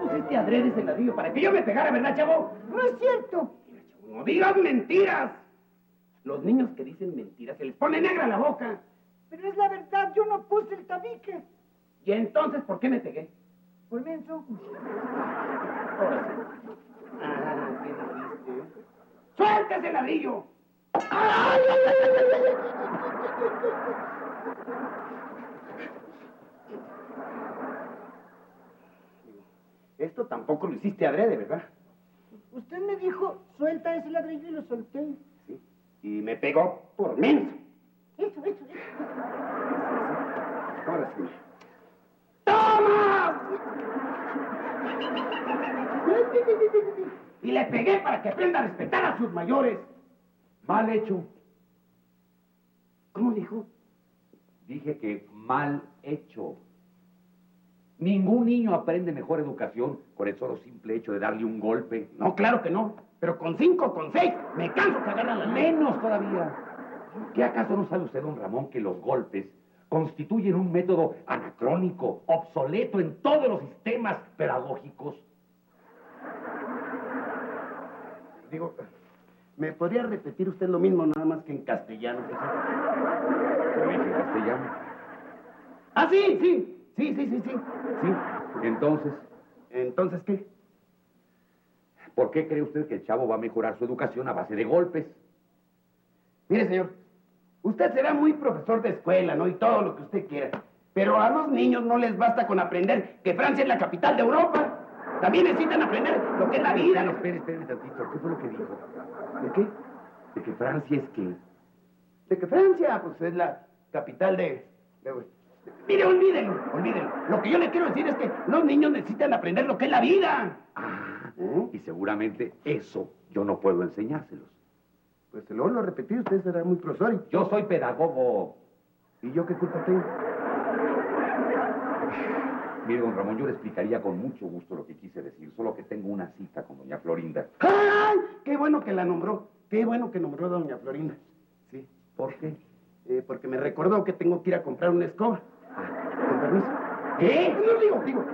pusiste adrede ese ladrillo para que yo me pegara, ¿verdad, chavo? No es cierto. Mira, chavo, no digas mentiras. Los niños que dicen mentiras se les pone negra la boca. Pero es la verdad, yo no puse el tabique. ¿Y entonces por qué me pegué? Por menso. Ahora sí. Ah, ¿qué dijiste? ¡Suelta ese ladrillo! ¡Ay, ay, ay, ay, ay, ay! Esto tampoco lo hiciste adrede, ¿verdad? Usted me dijo, suelta ese ladrillo y lo solté. Sí. Y me pegó por menso. Eso. Ahora sí. ¡Toma! Y le pegué para que aprenda a respetar a sus mayores. Mal hecho. ¿Cómo dijo? Dije que mal hecho. Ningún niño aprende mejor educación con el solo simple hecho de darle un golpe. No, claro que no. Pero con 5, con 6, me canso que agarran la ley. Menos todavía. ¿Qué acaso no sabe usted, don Ramón, que los golpes constituyen un método anacrónico, obsoleto en todos los sistemas pedagógicos? Digo, ¿me podría repetir usted lo mismo, nada más que en castellano? ¿Lo dije en castellano? Ah, sí. Sí. Entonces, ¿Entonces qué? ¿por qué cree usted que el chavo va a mejorar su educación a base de golpes? Mire, señor, usted será muy profesor de escuela, ¿no? Y todo lo que usted quiera. Pero a los niños no les basta con aprender que Francia es la capital de Europa. También necesitan aprender lo que es la vida. No, espere tantito. ¿Qué fue lo que dijo? ¿De qué? ¿De que Francia es qué? De que Francia, pues, es la capital de... Mire, olvídenlo. Lo que yo le quiero decir es que los niños necesitan aprender lo que es la vida. Y seguramente eso yo no puedo enseñárselos. Pues luego lo repetí, usted será muy profesor. Yo soy pedagogo. ¿Y yo qué culpa tengo? Mire, don Ramón, yo le explicaría con mucho gusto lo que quise decir, solo que tengo una cita con doña Florinda. ¡Ay! ¡Qué bueno que la nombró! ¡Qué bueno que nombró a doña Florinda! Sí. ¿Por qué? Porque me recordó que tengo que ir a comprar una escoba. Con permiso. ¿Qué? No, digo.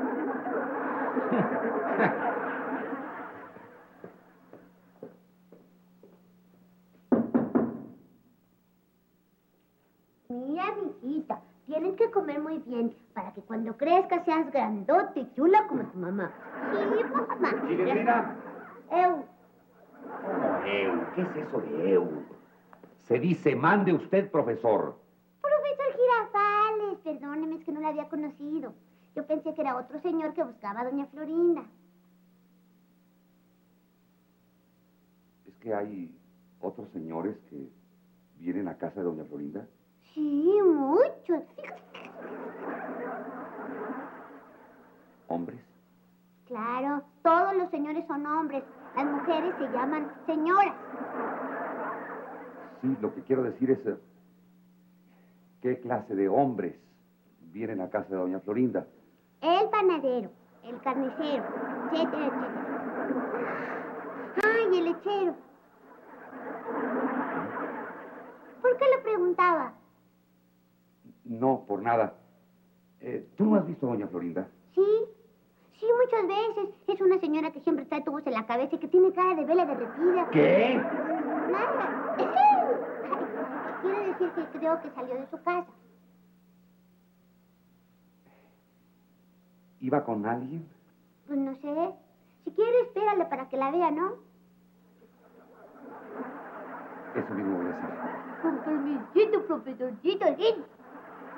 Mira, mijita, tienes que comer muy bien para que cuando crezcas seas grandote y chula como tu mamá. Sí, mamá. Chilindrina. Eu. ¿Cómo eu? ¿Qué es eso de eu? Se dice, mande usted, profesor. Profesor Girafales, perdóneme, es que no la había conocido. Yo pensé que era otro señor que buscaba a doña Florinda. ¿Es que hay otros señores que vienen a casa de doña Florinda? Sí, muchos. ¿Hombres? Claro, todos los señores son hombres. Las mujeres se llaman señoras. Sí, lo que quiero decir es... ¿qué clase de hombres vienen a casa de doña Florinda? El panadero, el carnicero, etcétera. ¡Ay, el lechero! ¿Por qué lo preguntaba? No, por nada. ¿Tú no has visto a doña Florinda? Sí, muchas veces. Es una señora que siempre trae tubos en la cabeza y que tiene cara de vela derretida. ¿Qué? Nada. Quiero decir que creo que salió de su casa. ¿Iba con alguien? Pues no sé. Si quiere, espérale para que la vea, ¿no? Eso mismo voy a hacer. Con permisito, profesorcito, lindo.